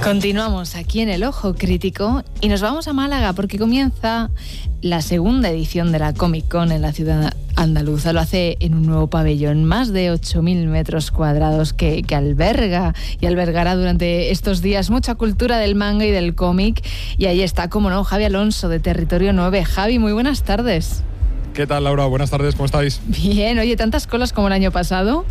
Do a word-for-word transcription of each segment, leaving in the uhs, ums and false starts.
Continuamos aquí en El Ojo Crítico y nos vamos a Málaga porque comienza la segunda edición de la Comic Con en la ciudad andaluza. Lo hace en un nuevo pabellón, más de ocho mil metros cuadrados que, que alberga y albergará durante estos días mucha cultura del manga y del cómic. Y ahí está, como no, Javi Alonso de Territorio nueve. Javi, muy buenas tardes. ¿Qué tal, Laura? Buenas tardes, ¿cómo estáis? Bien, oye, ¿tantas colas como el año pasado?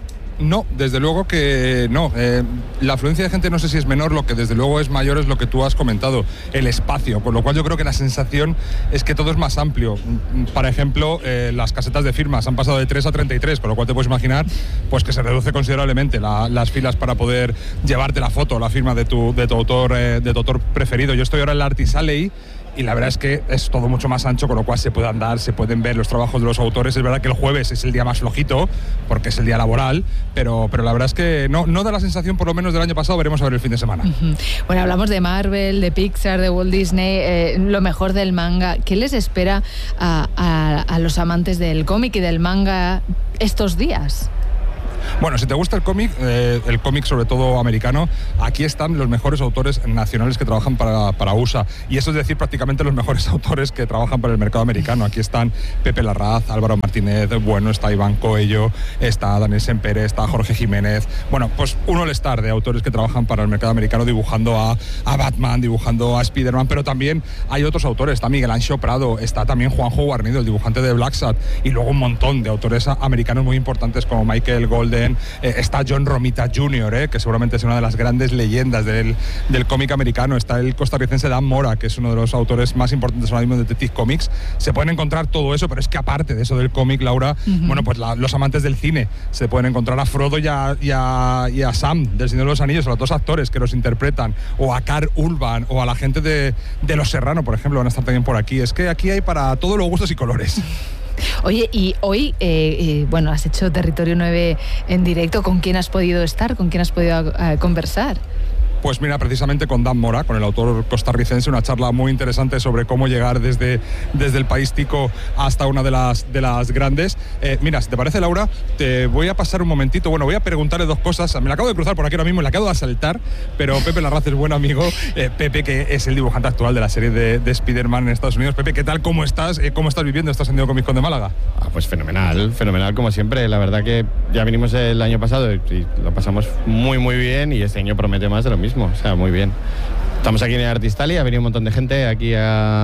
No, desde luego que no. Eh, la afluencia de gente no sé si es menor, lo que desde luego es mayor es lo que tú has comentado, el espacio, con lo cual yo creo que la sensación es que todo es más amplio. Por ejemplo, eh, las casetas de firmas han pasado de tres a treinta y tres, con lo cual te puedes imaginar pues que se reduce considerablemente la, las filas para poder llevarte la foto, la firma de tu, de tu autor, eh, de tu autor preferido. Yo estoy ahora en la Artis Alley y la verdad es que es todo mucho más ancho, con lo cual se puede andar, se pueden ver los trabajos de los autores. Es verdad que el jueves es el día más flojito, porque es el día laboral, pero, pero la verdad es que no, no da la sensación, por lo menos del año pasado. Veremos a ver el fin de semana. Uh-huh. Bueno, hablamos de Marvel, de Pixar, de Walt Disney, eh, lo mejor del manga. ¿Qué les espera a, a, a los amantes del cómic y del manga estos días? Bueno, si te gusta el cómic, eh, el cómic sobre todo americano, aquí están los mejores autores nacionales que trabajan para, para U S A. Y eso es decir, prácticamente los mejores autores que trabajan para el mercado americano. Aquí están Pepe Larraz, Álvaro Martínez, bueno, está Iván Coello, está Daniel Sempere, está Jorge Jiménez. Bueno, pues un all-star de autores que trabajan para el mercado americano dibujando a, a Batman, dibujando a Spider-Man, pero también hay otros autores. Está Miguel Anxo Prado, está también Juanjo Guarnido, el dibujante de Black Sat, y luego un montón de autores americanos muy importantes como Michael Golden. Eh, está John Romita junior, eh, que seguramente es una de las grandes leyendas del, del cómic americano. Está el costarricense Dan Mora, que es uno de los autores más importantes ahora mismo de Detective Comics. Se pueden encontrar todo eso, pero es que aparte de eso del cómic, Laura, uh-huh. bueno, pues la, los amantes del cine se pueden encontrar a Frodo y a, y, a, y a Sam del Señor de los Anillos, a los dos actores que los interpretan, o a Karl Urban, o a la gente de, de Los Serrano, por ejemplo, van a estar también por aquí. Es que aquí hay para todos los gustos y colores. Oye, y hoy, eh, eh, bueno, has hecho Territorio nueve en directo. ¿Con quién has podido estar? ¿Con quién has podido uh, conversar? Pues mira, precisamente con Dan Mora, con el autor costarricense, una charla muy interesante sobre cómo llegar desde, desde el país tico hasta una de las, de las grandes. Eh, mira, si te parece, Laura, te voy a pasar un momentito. Bueno, voy a preguntarle dos cosas. Me la acabo de cruzar por aquí ahora mismo, me la acabo de asaltar, pero Pepe Larraz es buen amigo. Eh, Pepe, que es el dibujante actual de la serie de, de Spider-Man en Estados Unidos. Pepe, ¿qué tal? ¿Cómo estás? Eh, ¿Cómo estás viviendo esta San Diego Comic Con de Málaga? Ah, pues fenomenal, fenomenal como siempre. La verdad que ya vinimos el año pasado y lo pasamos muy, muy bien, y este año promete más de lo mismo. O sea, muy bien. Estamos aquí en el Artis Alley, ha venido un montón de gente aquí a,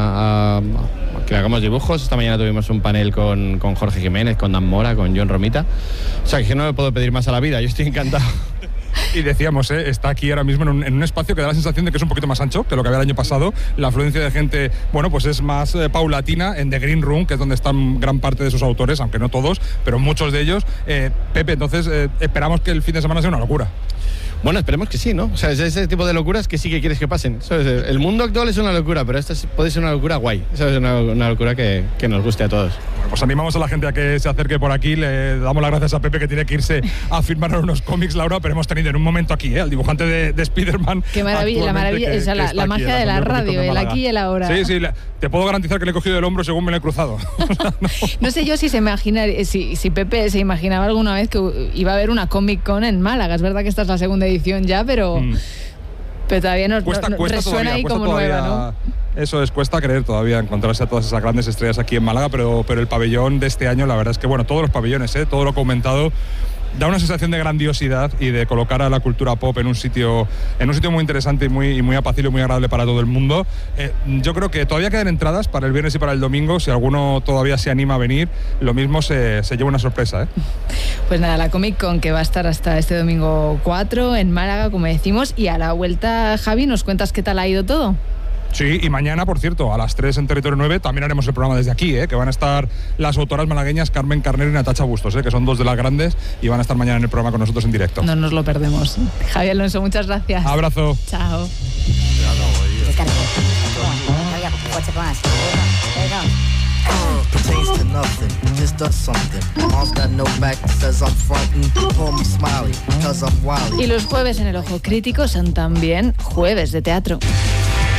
a, a que hagamos dibujos. Esta mañana tuvimos un panel con, con Jorge Jiménez, con Dan Mora, con John Romita. O sea, que no me puedo pedir más a la vida, yo estoy encantado. Y decíamos, ¿eh? está aquí ahora mismo en un, en un espacio que da la sensación de que es un poquito más ancho que lo que había el año pasado. La afluencia de gente, bueno, pues es más eh, paulatina en The Green Room, que es donde están gran parte de sus autores, aunque no todos, pero muchos de ellos. Eh, Pepe, entonces eh, esperamos que el fin de semana sea una locura. Bueno, esperemos que sí, ¿no? O sea, es ese tipo de locuras que sí que quieres que pasen, ¿sabes? El mundo actual es una locura, pero esta puede ser una locura guay, ¿sabes? Una, una locura que, que nos guste a todos. Bueno, pues animamos a la gente a que se acerque por aquí. Le damos las gracias a Pepe, que tiene que irse a firmar unos cómics, Laura, pero hemos tenido en un momento aquí, ¿eh? Al dibujante de, de Spider-Man. Qué maravilla, la maravilla, que, o sea, la, la magia de la radio, el aquí y el ahora. Sí, sí, le, te puedo garantizar que le he cogido el hombro según me lo he cruzado. no. no sé yo si se imagina, si, si Pepe se imaginaba alguna vez que iba a haber una Comic Con en Málaga. Es verdad que esta es la segunda edición ya, pero... Mm. Pero todavía nos cuesta, no, cuesta resuena todavía, ahí cuesta como todavía, nueva, ¿no? Eso es, cuesta creer todavía encontrarse a todas esas grandes estrellas aquí en Málaga, pero, pero el pabellón de este año, la verdad es que, bueno, todos los pabellones, ¿eh? todo lo que ha aumentado, da una sensación de grandiosidad y de colocar a la cultura pop en un sitio en un sitio muy interesante y muy, y muy apacible y muy agradable para todo el mundo. Eh, yo creo que todavía quedan entradas para el viernes y para el domingo. Si alguno todavía se anima a venir, lo mismo se, se lleva una sorpresa, ¿eh? Pues nada, la Comic Con que va a estar hasta este domingo cuatro en Málaga, como decimos, y a la vuelta, Javi, ¿nos cuentas qué tal ha ido todo? Sí, y mañana, por cierto, a las tres en Territorio nueve también haremos el programa desde aquí, ¿eh? Que van a estar las autoras malagueñas Carmen Carnero y Natacha Bustos, ¿eh? Que son dos de las grandes, y van a estar mañana en el programa con nosotros en directo. No nos lo perdemos. Javi Alonso, muchas gracias. Abrazo. Chao. Y los jueves en El Ojo Crítico son también jueves de teatro.